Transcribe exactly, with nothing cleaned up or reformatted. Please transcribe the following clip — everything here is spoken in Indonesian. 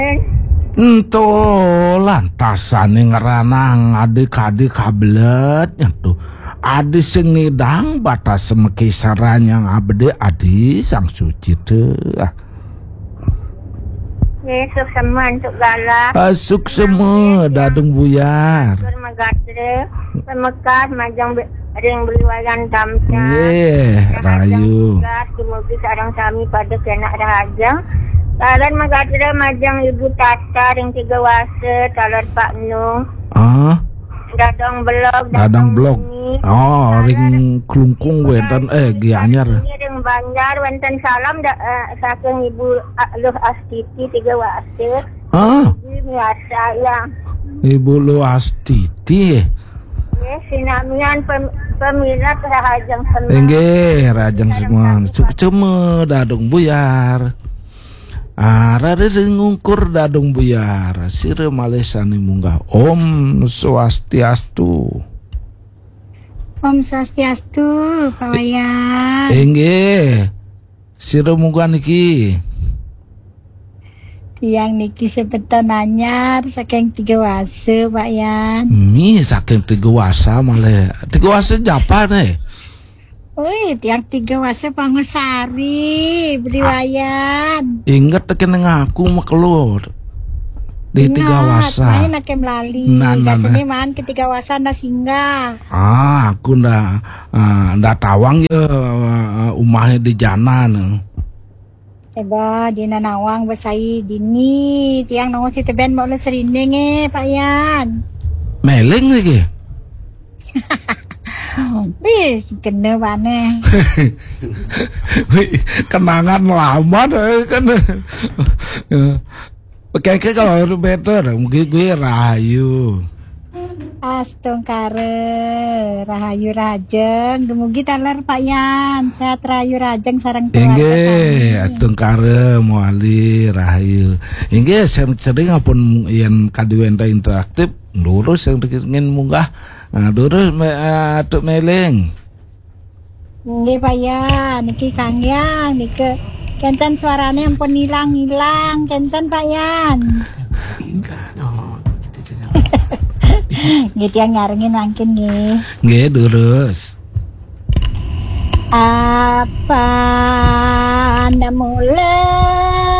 Ento lantasane ngeranang adik-adik kabletnya tuh. Adi sing nidang batas semekisaran yang abdi adi sang suci tuh. Yesus semua untuk galak. Asuk semua dadung buyar. Bermegatre, pemekas majang ring beliwayan tamsa. Nggih, rayu. Semoga sarang sami pada kena raja. Talan megatre majang ibu tata ring tiga wase talar Pak Nu. Ah, dadang blog, dadang blog. Oh, ring klungkung wenten eh gianyar. Ring Banjar wenten salam da, uh, saking ibu Luh Astiti tiga wase. Ah, biasa ya. Ibu Luh Astiti. Ya, sinamian pem, pemilat rahajang semua. Nggih, rajang semua. Cuk ceme dadung buyar. Arare sing ngungkur dadung buyar. Sire malesane munggah. Om Swastiastu. Om Swastiastu, Pak Wayan. Nggih. Sire munggah niki. Tiang niki sebeton anyar saking tiga wase, Pak Yan. Mi saking tiga wasa malah. Tiga wasa Japan eh. Wih, tiang tiga wase Pangosari, Beriwayan. Ingat tekan ngaku makelur. Di tiga wasa. Main nake melali. Nah, nah, nah. Biasanya man ke tiga wasa nda singgah. Ah, aku nda uh, nda tawang ya uh, umahnya di jalan. Eba di Nanawang basai dini tiang nongol si teben mau le serindeng eh Pak Yan. Meleng lagi. Bis kena mana. Kenangan lama deh kan. Kayaknya kalau better mungkin gue rayu. Astongkare Rahayu Rajeng dumugi taler Pak Yan. Sehat Rahayu Rajeng sareng keluarga. Inggih, astongkare moali rahayu. Inggih sering-sering apun yen kadiwenta interaktif lurus yang ingin munggah. Nah, lurus me, atuk meleng. Inggih Pak Yan, niki Kang Yang niki kenten suarane ampun hilang-hilang kenten Pak Yan. Gitu yang nyaringin mungkin nih. Nggih, lurus. Apa Anda mulai